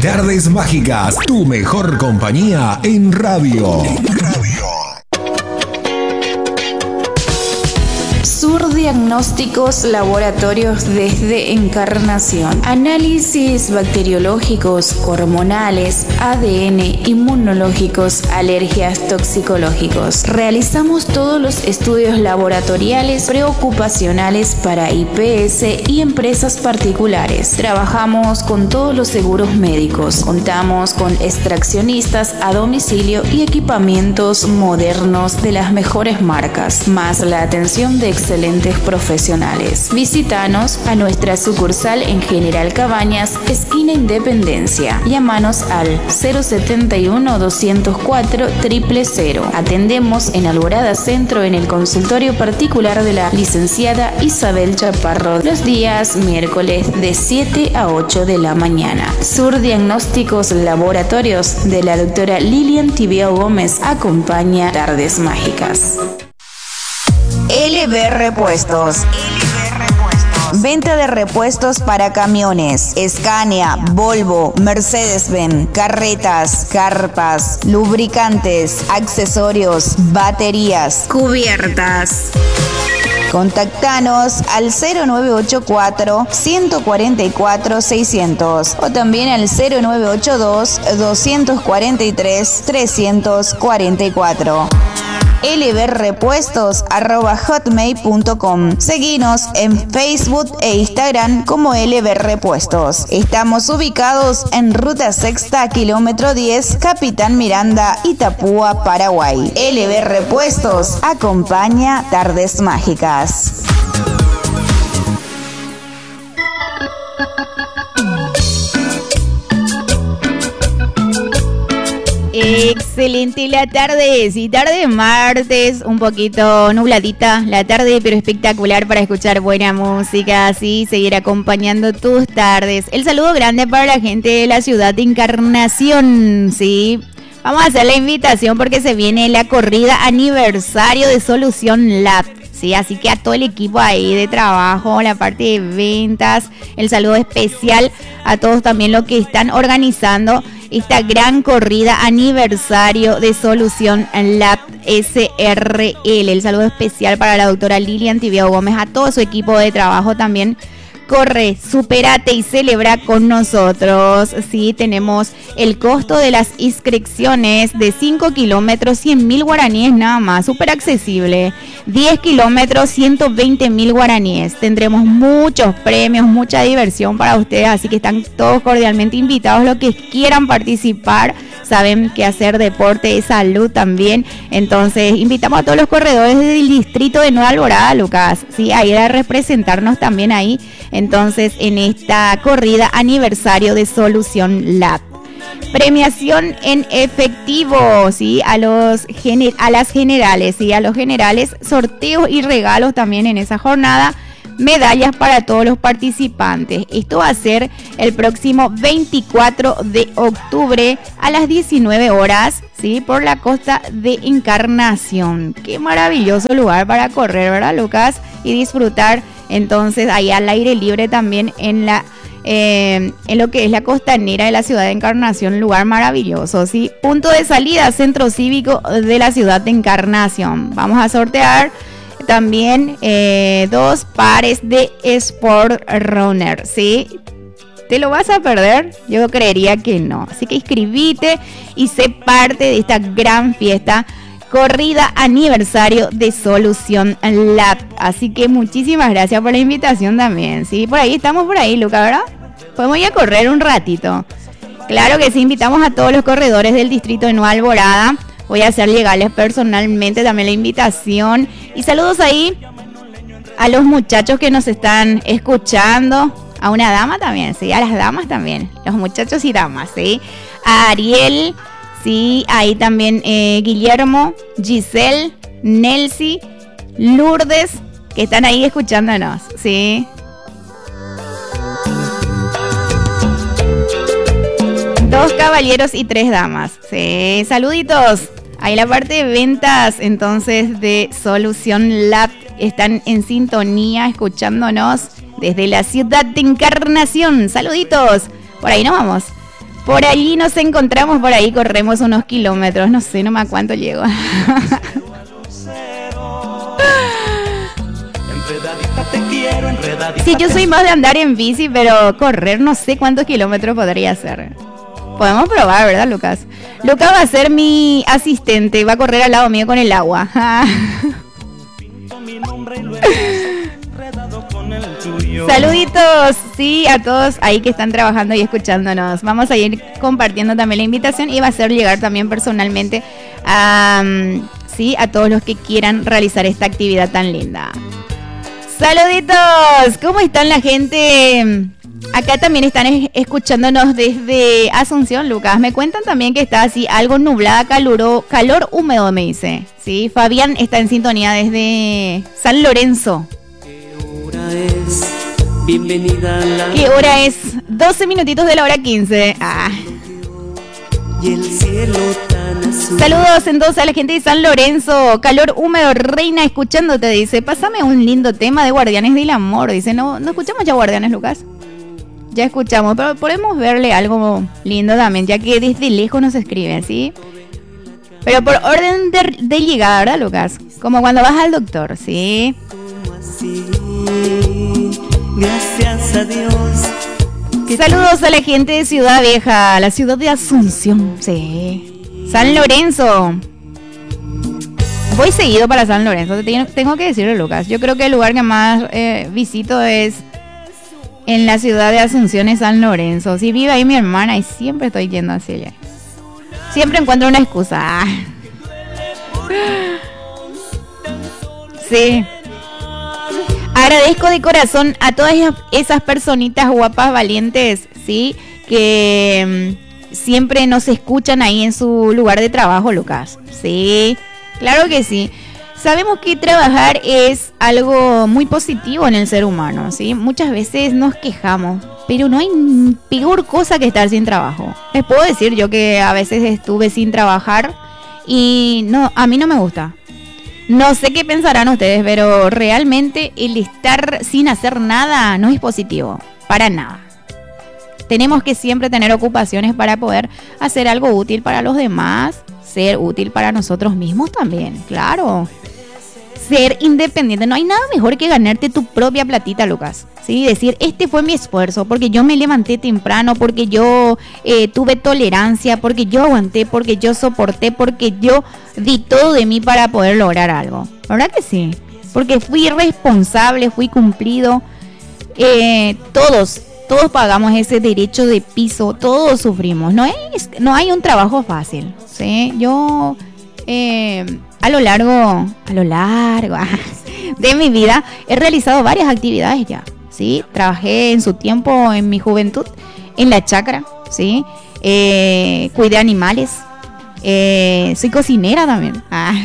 Tardes Mágicas, tu mejor compañía en radio. Sur Diagnósticos Laboratorios desde Encarnación. Análisis bacteriológicos, hormonales, ADN, inmunológicos, alergias, toxicológicos. Realizamos todos los estudios laboratoriales preocupacionales para IPS y empresas particulares. Trabajamos con todos los seguros médicos. Contamos con extraccionistas a domicilio y equipamientos modernos de las mejores marcas, más la atención de excelentes profesionales. Visítanos a nuestra sucursal en General Cabañas, esquina Independencia. Llámanos al 071-204-000. Atendemos en Alborada Centro en el consultorio particular de la licenciada Isabel Chaparro los días miércoles de 7 a 8 de la mañana. Sur Diagnósticos Laboratorios de la doctora Lilian Tibiao Gómez acompaña Tardes Mágicas. LB Repuestos. Venta de repuestos para camiones, Scania, Volvo, Mercedes-Benz, carretas, carpas, lubricantes, accesorios, baterías, cubiertas. Contactanos al 0984-144-600 o también al 0982-243-344. lbrrepuestos@hotmail.com. Seguinos en Facebook e Instagram como LB Repuestos. Estamos ubicados en Ruta Sexta, kilómetro 10, Capitán Miranda, Itapúa, Paraguay. LB Repuestos acompaña Tardes Mágicas. Excelente la tarde, sí, tarde martes, un poquito nubladita la tarde, pero espectacular para escuchar buena música, así seguir acompañando tus tardes. El saludo grande para la gente de la ciudad de Encarnación, sí. Vamos a hacer la invitación porque se viene la corrida aniversario de Solución Lab. Sí, así que a todo el equipo ahí de trabajo, la parte de ventas, el saludo especial a todos también los que están organizando esta gran corrida aniversario de Solución Lab SRL. El saludo especial para la doctora Lilian Tibiao Gómez, a todo su equipo de trabajo también. Corre, supérate y celebra con nosotros. Sí, tenemos el costo de las inscripciones de 5 kilómetros, 100.000 guaraníes nada más, súper accesible. 10 kilómetros, 120.000 guaraníes. Tendremos muchos premios, mucha diversión para ustedes, así que están todos cordialmente invitados. Los que quieran participar, saben que hacer deporte es salud también. Entonces, invitamos a todos los corredores del distrito de Nueva Alborada, Lucas, sí, a ir a representarnos también ahí. Entonces, en esta corrida aniversario de Solución Lab. Premiación en efectivo, ¿sí? A las generales, ¿sí? A los generales, sorteos y regalos también en esa jornada. Medallas para todos los participantes. Esto va a ser el próximo 24 de octubre a las 19 horas, ¿sí? Por la costa de Encarnación. Qué maravilloso lugar para correr, ¿verdad, Lucas? Y disfrutar entonces ahí al aire libre también en lo que es la costanera de la ciudad de Encarnación, lugar maravilloso, ¿sí? Punto de salida, centro cívico de la ciudad de Encarnación. Vamos a sortear también 2 pares de Sport Runner, ¿sí? ¿Te lo vas a perder? Yo creería que no. Así que inscribite y sé parte de esta gran fiesta, corrida aniversario de Solución Lab. Así que muchísimas gracias por la invitación también, ¿sí? Por ahí estamos, por ahí, Luca, ¿verdad? Podemos ir a correr un ratito. Claro que sí, invitamos a todos los corredores del distrito de Nueva Alborada. Voy a hacer llegarles personalmente también la invitación. Y saludos ahí a los muchachos que nos están escuchando. A una dama también, sí, a las damas también. Los muchachos y damas, sí. A Ariel, sí, ahí también Guillermo, Giselle, Nelcy, Lourdes, que están ahí escuchándonos, sí. Dos caballeros y 3 damas. Sí, saluditos. Ahí la parte de ventas entonces de Solución Lab están en sintonía escuchándonos desde la ciudad de Encarnación. Saluditos. Por ahí nos vamos. Por allí nos encontramos, por ahí corremos unos kilómetros, no sé, no me a cuánto llego. Sí, yo soy más de andar en bici, pero correr no sé cuántos kilómetros podría ser. Podemos probar, ¿verdad, Lucas? Lucas va a ser mi asistente, va a correr al lado mío con el agua. Saluditos, sí, a todos ahí que están trabajando y escuchándonos. Vamos a ir compartiendo también la invitación y va a ser llegar también personalmente a todos los que quieran realizar esta actividad tan linda. Saluditos, ¿cómo están la gente? Acá también están escuchándonos desde Asunción, Lucas. Me cuentan también que está así algo nublada, calor húmedo, me dice. Sí, Fabián está en sintonía desde San Lorenzo. Bienvenida a la... ¿Qué hora es? 12 minutitos de la hora 15. Y el cielo tan azul. Saludos entonces a la gente de San Lorenzo. Calor húmedo, reina, escuchándote, dice. Pásame un lindo tema de Guardianes del Amor. Dice, no escuchamos ya Guardianes, Lucas. Ya escuchamos, pero podemos verle algo lindo también, ya que desde lejos nos escriben, ¿sí? Pero por orden de llegada, ¿verdad, Lucas? Como cuando vas al doctor, ¿sí? Gracias a Dios. Saludos a la gente de Ciudad Vieja, la ciudad de Asunción, sí. San Lorenzo. Voy seguido para San Lorenzo, tengo que decirlo, Lucas. Yo creo que el lugar que más visito es en la ciudad de Asunción, es San Lorenzo. Si vive ahí mi hermana y siempre estoy yendo hacia allá. Siempre encuentro una excusa. Sí. Agradezco de corazón a todas esas personitas guapas, valientes, ¿sí? Que siempre nos escuchan ahí en su lugar de trabajo, Lucas. Sí, claro que sí. Sabemos que trabajar es algo muy positivo en el ser humano, ¿sí? Muchas veces nos quejamos, pero no hay peor cosa que estar sin trabajo. Les puedo decir yo que a veces estuve sin trabajar y no, a mí no me gusta. No sé qué pensarán ustedes, pero realmente el estar sin hacer nada no es positivo, para nada. Tenemos que siempre tener ocupaciones para poder hacer algo útil para los demás, ser útil para nosotros mismos también, claro. Ser independiente, no hay nada mejor que ganarte tu propia platita, Lucas. ¿Sí? Decir, este fue mi esfuerzo, porque yo me levanté temprano, porque yo tuve tolerancia, porque yo aguanté, porque yo soporté, porque yo di todo de mí para poder lograr algo. ¿Verdad que sí? Porque fui responsable, fui cumplido. Todos pagamos ese derecho de piso, todos sufrimos. No hay un trabajo fácil, ¿sí? Yo... a lo largo de mi vida he realizado varias actividades ya, ¿sí? Trabajé en su tiempo, en mi juventud, en la chacra, ¿sí? Cuidé animales, soy cocinera también.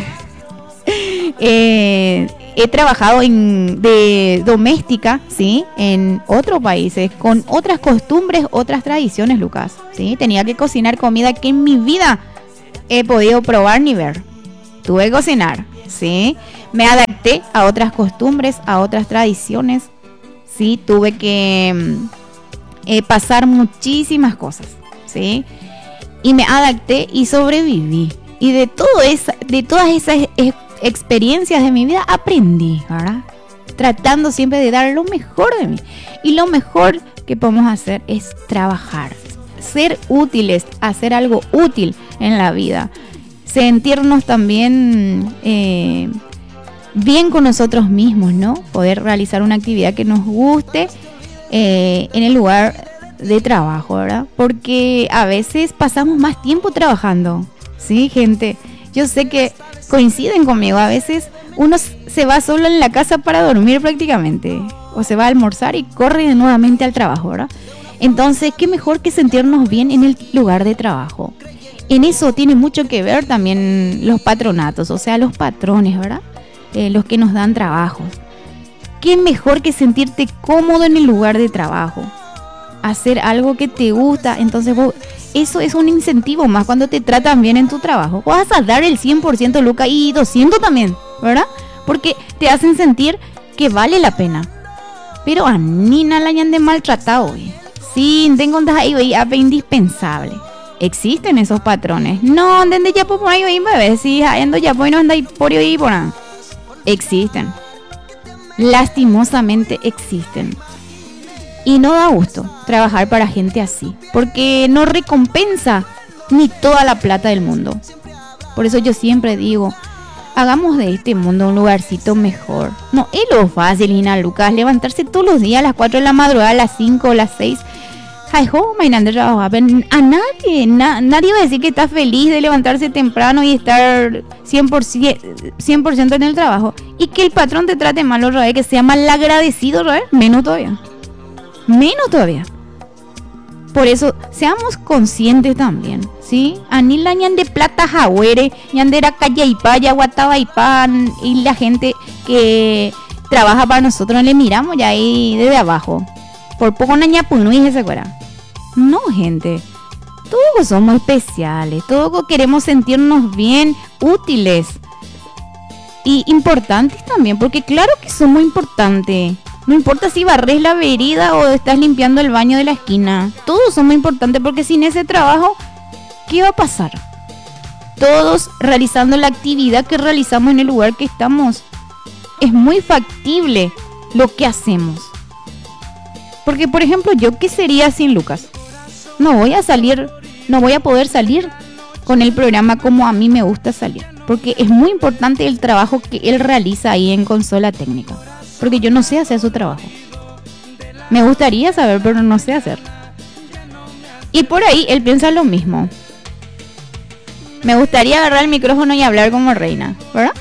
He trabajado de doméstica, ¿sí? En otros países, con otras costumbres, otras tradiciones, Lucas, ¿sí? Tenía que cocinar comida que en mi vida he podido probar ni ver. Tuve que cocinar, ¿sí? Me adapté a otras costumbres, a otras tradiciones, ¿sí? Tuve que pasar muchísimas cosas, ¿sí? Y me adapté y sobreviví. Y de todas esas experiencias de mi vida aprendí, ¿verdad? Tratando siempre de dar lo mejor de mí. Y lo mejor que podemos hacer es trabajar. Ser útiles, hacer algo útil en la vida. Sentirnos también bien con nosotros mismos, ¿no? Poder realizar una actividad que nos guste en el lugar de trabajo, ¿verdad? Porque a veces pasamos más tiempo trabajando, ¿sí, gente? Yo sé que coinciden conmigo, a veces uno se va solo en la casa para dormir prácticamente, o se va a almorzar y corre nuevamente al trabajo, ¿verdad? Entonces, qué mejor que sentirnos bien en el lugar de trabajo. En eso tiene mucho que ver también los patronatos, o sea, los patrones, ¿verdad? Los que nos dan trabajos. Qué mejor que sentirte cómodo en el lugar de trabajo. Hacer algo que te gusta, entonces eso es un incentivo más cuando te tratan bien en tu trabajo. Vas a dar el 100%, Luca, y 200 también, ¿verdad? Porque te hacen sentir que vale la pena. Pero a Nina la hayan de maltratado, Sí, tengo un ahí indispensable. Existen esos patrones. No, ¿dónde ya por ahí bebé? Sí, ando ya pues no anda ahí por ahí por ahí. Existen. Lastimosamente existen. Y no da gusto trabajar para gente así, porque no recompensa ni toda la plata del mundo. Por eso yo siempre digo, hagamos de este mundo un lugarcito mejor. No es lo fácil, Ina Lucas, levantarse todos los días a las 4 de la madrugada, a las 5 o las 6. A nadie va a decir que está feliz de levantarse temprano y estar 100% en el trabajo. Y que el patrón te trate mal otra vez, que sea mal agradecido otra vez, menos todavía. Por eso, seamos conscientes también, ¿sí? Anila ñan de plata jahuere, ñan de la calle y paya, guataba y pan, y la gente que trabaja para nosotros le miramos ya ahí desde abajo. Por poco naña punui se fuera. No, gente. Todos somos especiales, todos queremos sentirnos bien, útiles y importantes también, porque claro que somos importantes. No importa si barres la vereda o estás limpiando el baño de la esquina. Todos somos importantes porque sin ese trabajo, ¿qué va a pasar? Todos realizando la actividad que realizamos en el lugar que estamos. Es muy factible lo que hacemos. Porque, por ejemplo, ¿yo qué sería sin Lucas? No voy a poder salir con el programa como a mí me gusta salir. Porque es muy importante el trabajo que él realiza ahí en Consola Técnica. Porque yo no sé hacer su trabajo. Me gustaría saber, pero no sé hacer. Y por ahí él piensa lo mismo. Me gustaría agarrar el micrófono y hablar como reina, ¿verdad?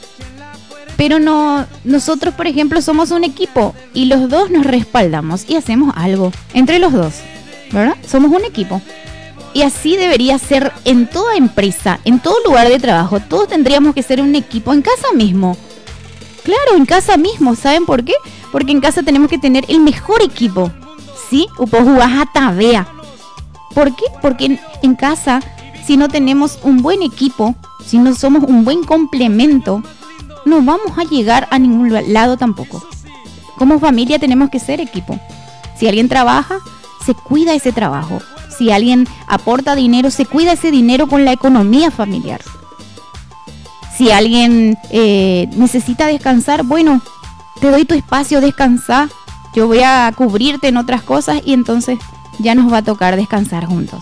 Pero no, nosotros, por ejemplo, somos un equipo y los dos nos respaldamos y hacemos algo entre los dos, ¿verdad? Somos un equipo. Y así debería ser en toda empresa, en todo lugar de trabajo. Todos tendríamos que ser un equipo en casa mismo. Claro, en casa mismo. ¿Saben por qué? Porque en casa tenemos que tener el mejor equipo. ¿Sí? O pues jugás a tabea. ¿Por qué? Porque en casa, si no tenemos un buen equipo, si no somos un buen complemento, no vamos a llegar a ningún lado tampoco. Como familia tenemos que ser equipo. Si alguien trabaja, se cuida ese trabajo. Si alguien aporta dinero, se cuida ese dinero con la economía familiar. Si alguien necesita descansar, bueno, te doy tu espacio, descansa. Yo voy a cubrirte en otras cosas y entonces ya nos va a tocar descansar juntos.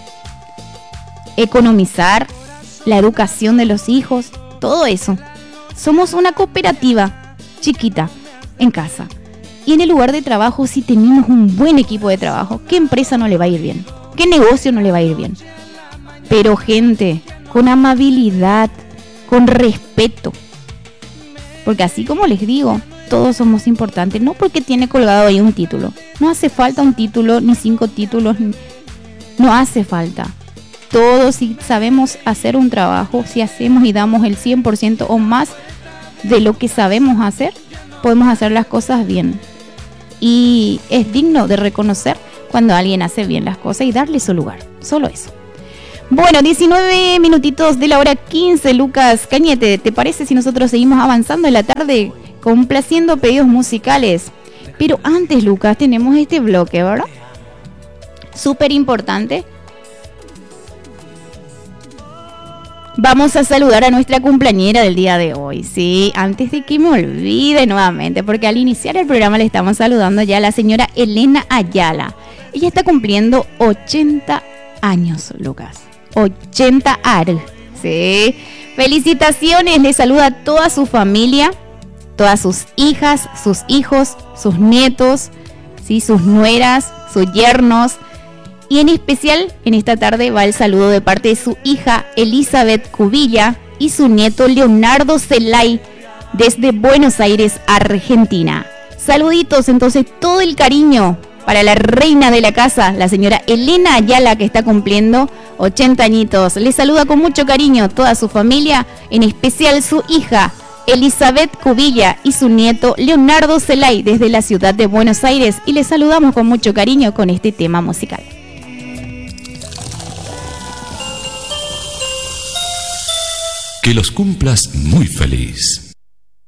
Economizar, la educación de los hijos, todo eso. Somos una cooperativa chiquita en casa. Y en el lugar de trabajo, si tenemos un buen equipo de trabajo, ¿qué empresa no le va a ir bien? ¿Qué negocio no le va a ir bien? Pero gente, con amabilidad, con respeto. Porque así como les digo, todos somos importantes. No porque tiene colgado ahí un título. No hace falta un título, ni 5 títulos. No hace falta. Todos, si sabemos hacer un trabajo, si hacemos y damos el 100% o más de lo que sabemos hacer, podemos hacer las cosas bien. Y es digno de reconocer cuando alguien hace bien las cosas y darle su lugar. Solo eso. Bueno, 19 minutitos de la hora 15, Lucas Cañete. ¿Te parece si nosotros seguimos avanzando en la tarde complaciendo pedidos musicales? Pero antes, Lucas, tenemos este bloque, ¿verdad? Súper importante. Vamos a saludar a nuestra cumpleañera del día de hoy, sí, antes de que me olvide nuevamente, porque al iniciar el programa le estamos saludando ya a la señora Elena Ayala. Ella está cumpliendo 80 años, Lucas. 80 años, sí. Felicitaciones, le saluda a toda su familia, todas sus hijas, sus hijos, sus nietos, sí, sus nueras, sus yernos. Y en especial, en esta tarde va el saludo de parte de su hija Elizabeth Cubilla y su nieto Leonardo Zelay desde Buenos Aires, Argentina. Saluditos, entonces, todo el cariño para la reina de la casa, la señora Elena Ayala, que está cumpliendo 80 añitos. Le saluda con mucho cariño toda su familia, en especial su hija Elizabeth Cubilla y su nieto Leonardo Zelay desde la ciudad de Buenos Aires. Y le saludamos con mucho cariño con este tema musical. Que los cumplas muy feliz.